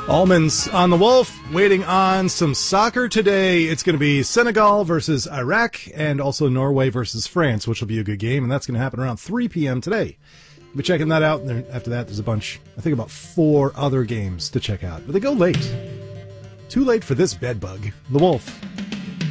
Almonds on the Wolf, waiting on some soccer today. It's going to be Senegal versus Iraq and also Norway versus France, which will be a good game, and that's going to happen around 3 p.m. today. We'll be checking that out, and then after that, there's a bunch, I think about 4 other games to check out. But they go late. Too late for this bedbug. The Wolf.